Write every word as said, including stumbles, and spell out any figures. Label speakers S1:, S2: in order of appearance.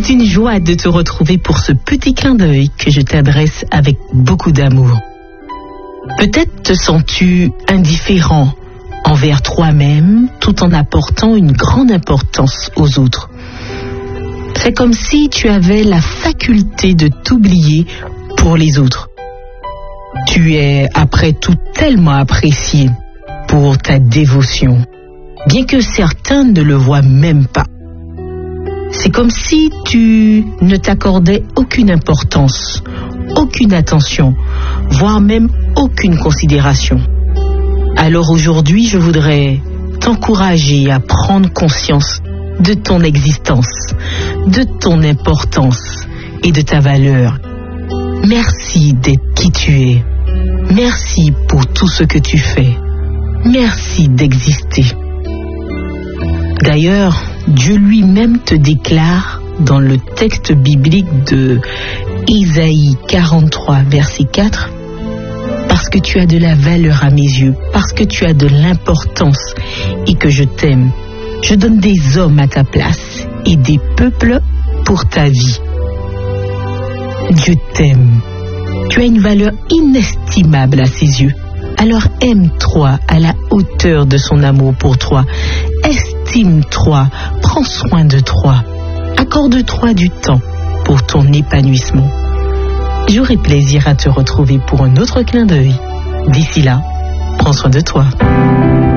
S1: C'est une joie de te retrouver pour ce petit clin d'œil que je t'adresse avec beaucoup d'amour. Peut-être te sens-tu indifférent envers toi-même tout en apportant une grande importance aux autres. C'est comme si tu avais la faculté de t'oublier pour les autres. Tu es après tout tellement apprécié pour ta dévotion, bien que certains ne le voient même pas. C'est comme si tu ne t'accordais aucune importance, aucune attention, voire même aucune considération. Alors aujourd'hui, je voudrais t'encourager à prendre conscience de ton existence, de ton importance et de ta valeur. Merci d'être qui tu es. Merci pour tout ce que tu fais. Merci d'exister. D'ailleurs, Dieu lui-même te déclare dans le texte biblique de Isaïe quarante-trois, verset quatre, « Parce que tu as de la valeur à mes yeux, parce que tu as de l'importance et que je t'aime, je donne des hommes à ta place et des peuples pour ta vie. » Dieu t'aime. Tu as une valeur inestimable à ses yeux. Alors aime-toi à la hauteur de son amour pour toi. Estime-toi, prends soin de toi. Accorde-toi du temps pour ton épanouissement. J'aurai plaisir à te retrouver pour un autre clin d'œil. D'ici là, prends soin de toi.